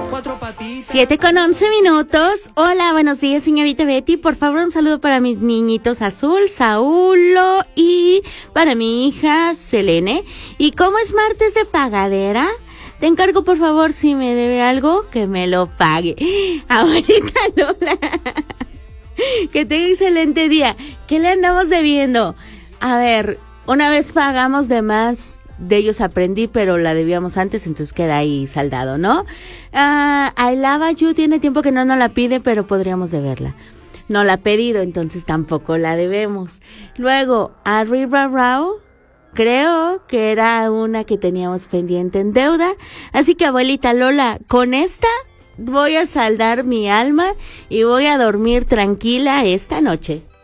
cuatro patitas. 7:11. Hola, buenos días, señorita Betty. Por favor, un saludo para mis niñitos Azul, Saulo y para mi hija Selene. ¿Y cómo es martes de pagadera? Te encargo, por favor, si me debe algo, que me lo pague. Abuelita Lola, que tenga excelente día. ¿Qué le andamos debiendo? A ver, una vez pagamos de más. De ellos aprendí, pero la debíamos antes, entonces queda ahí saldado, ¿no? I Love You tiene tiempo que no nos la pide, pero podríamos deberla. No la ha pedido, entonces tampoco la debemos. Luego, Arriba Rao, creo que era una que teníamos pendiente en deuda. Así que, abuelita Lola, con esta voy a saldar mi alma y voy a dormir tranquila esta noche.